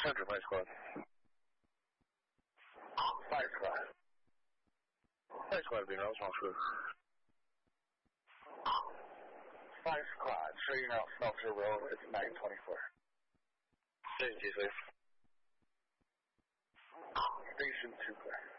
Center, Fire Squad. Fire Squad. Fire Squad, being what's wrong with Fire Squad, straighten out Smelter Road, it's 924. Station 2, please. Station 2, clear.